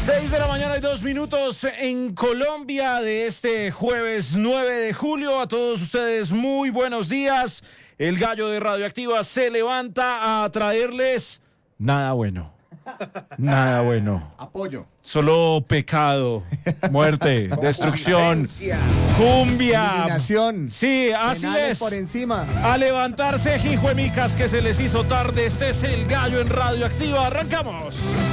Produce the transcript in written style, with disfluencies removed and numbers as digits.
6 de la mañana y 2 minutos en Colombia de este jueves 9 de julio. A todos ustedes muy buenos días. El gallo de Radioactiva se levanta a traerles nada bueno. Nada bueno. Apoyo. Solo pecado, muerte, destrucción, cumbia. Eliminación. Sí, así Penales es. por encima. A levantarse, hijuemicas, que se les hizo tarde. Este es el gallo en Radioactiva. Arrancamos.